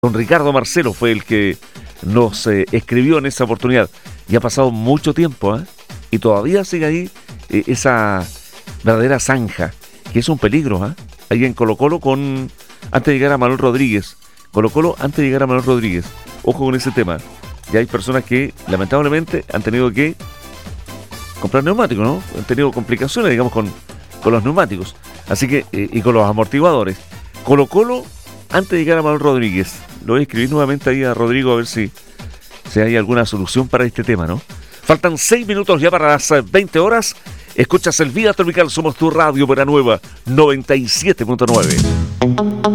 Don Ricardo Marcelo fue el que nos escribió en esa oportunidad. Y ha pasado mucho tiempo, ¿eh? Y todavía sigue ahí esa verdadera zanja, que es un peligro, ¿eh? Ahí en Colo-Colo antes de llegar a Manuel Rodríguez. Colo-Colo antes de llegar a Manuel Rodríguez. Ojo con ese tema. Y hay personas que lamentablemente han tenido que comprar neumáticos, ¿no? Han tenido complicaciones, digamos, con los neumáticos. Así que, y con los amortiguadores. Colo-Colo antes de llegar a Manuel Rodríguez. Lo voy a escribir nuevamente ahí a Rodrigo a ver si hay alguna solución para este tema, ¿no? Faltan 6 minutos ya para las 20 horas. Escuchas el Vía Tropical, somos tu radio Buena Nueva 97.9.